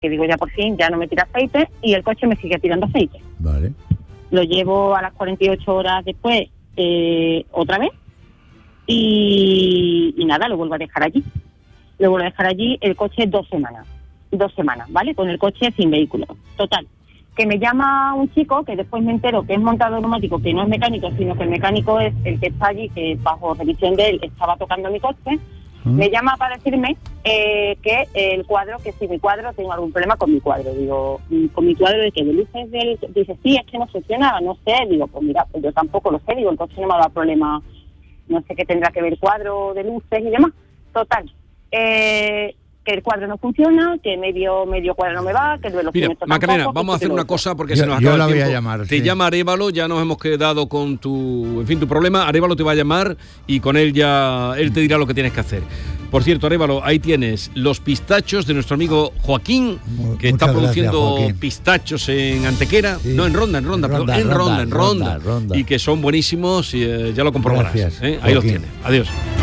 que digo ya por fin, ya no me tira aceite, y el coche me sigue tirando aceite. Vale. Lo llevo a las 48 horas después, otra vez, y nada, lo vuelvo a dejar allí. El coche 2 semanas, ¿vale? Con el coche sin vehículo. Total, que me llama un chico, que después me entero que es montador neumático, que no es mecánico, sino que el mecánico es el que está allí, que bajo revisión de él estaba tocando mi coche. Me llama para decirme que el cuadro, que si mi cuadro, tengo algún problema con mi cuadro. Digo, ¿con mi cuadro de qué? ¿De luces del...? Dice, sí, es que no funciona, no sé. Digo, pues mira, pues yo tampoco lo sé. Digo, el coche no me ha dado problema, no sé qué tendrá que ver el cuadro de luces y demás. Total, que el cuadro no funciona, que medio cuadro no me va, que el velocímetro tampoco. Macarena, vamos a hacer una cosa porque se nos acaba yo el la voy tiempo. a llamar. Te llama Arévalo, ya nos hemos quedado con tu problema. Arévalo te va a llamar y con él te dirá lo que tienes que hacer. Por cierto, Arévalo, ahí tienes los pistachos de nuestro amigo Joaquín, que está produciendo pistachos en Antequera, sí. No, en Ronda, en Ronda, y que son buenísimos y ya lo comprobarás. Gracias, ahí los tienes. Adiós.